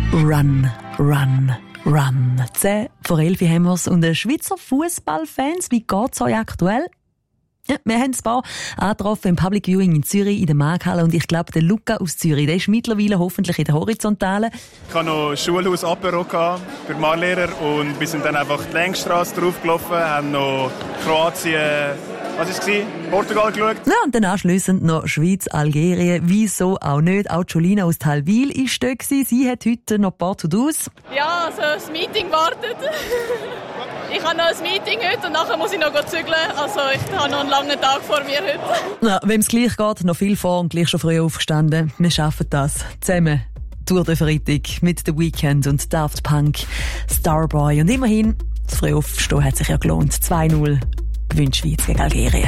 Run, run, run. 10 vor 11 haben wir es. Und Schweizer Fußballfans, wie geht es euch aktuell? Ja, wir haben ein paar angetroffen im Public Viewing in Zürich in der Markthalle und ich glaube, der Luca aus Zürich, der ist mittlerweile hoffentlich in der Horizontalen. Ich hatte noch Schulhaus-Apero für Marlehrer und wir sind dann einfach die Längsstrasse draufgelaufen, haben noch Kroatien, Portugal geschaut. Ja, und dann anschliessend noch Schweiz, Algerien, wieso auch nicht. Auch Jolina aus Talwil war dort. Sie hat heute noch ein paar To-Dos. Ja, also das Meeting wartet. Ich habe noch ein Meeting heute und nachher muss ich noch zügeln. Also ich habe noch einen langen Tag vor mir heute. Ja, wem es gleich geht, noch viel vor und gleich schon früh aufgestanden. Wir schaffen das. Zusammen. Tour de Freitag mit The Weeknd und Daft Punk, Starboy. Und immerhin, das früh aufstehen hat sich ja gelohnt. 2-0 gewinnt Schweiz gegen Algerien.